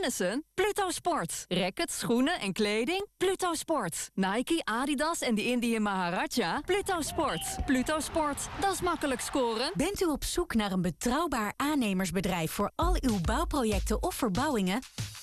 tennissen? Pluto Sport. Rackets, schoenen en kleding? Pluto Sport. Nike, Adidas en de Indian Maharaja? Pluto Sport. Pluto Sport. Dat is makkelijk scoren. Bent u op zoek naar een betrouwbaar aannemersbedrijf voor al uw bouwprojecten of verbouwingen?